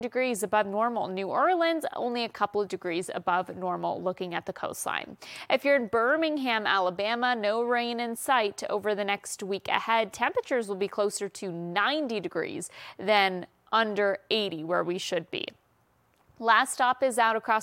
degrees above normal. New Orleans, only a couple of degrees above normal looking at the coastline. If you're in Birmingham, Alabama, no rain in sight over the next week ahead. Temperatures will be closer to 90 degrees than under 80 where we should be. Last stop is out across